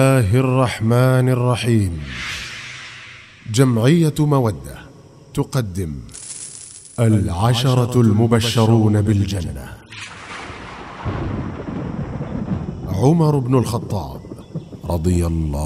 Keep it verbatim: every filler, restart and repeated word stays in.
الله الرحمن الرحيم. جمعية مودة تقدم العشرة المبشرون بالجنة. عمر بن الخطاب رضي الله